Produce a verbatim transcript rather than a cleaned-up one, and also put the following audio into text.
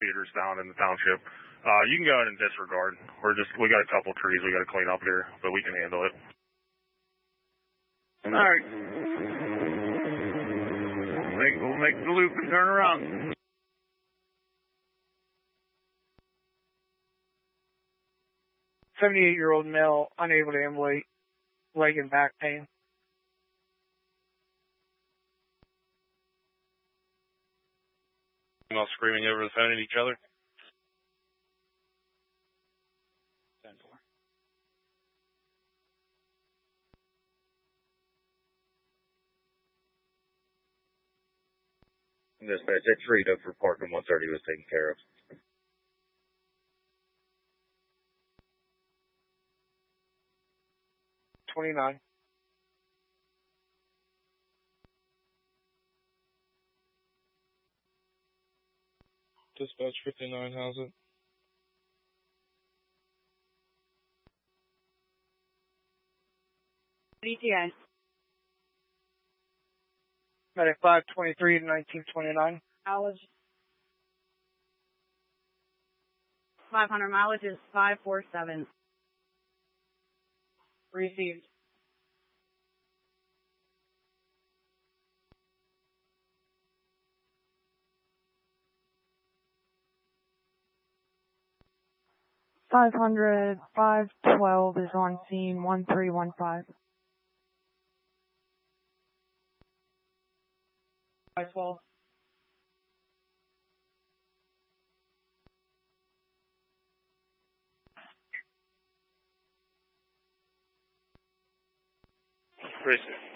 feeders down in the township. Uh, you can go ahead and disregard. We're just, we got a couple trees we got to clean up here, but we can handle it. All right. We'll make, we'll make the loop and turn around. seventy-eight-year-old male, unable to ambulate, leg and back pain. All screaming over the phone at each other. Dispatch, that tree up for parking one thirty was taken care of. twenty-nine. Dispatch fifty-nine, how's it? D T I. Medic five twenty-three to nineteen twenty-nine. Mileage. five hundred mileage is five four seven. Received. five hundred, five twelve is on scene, one three one five. five twelve. Racing.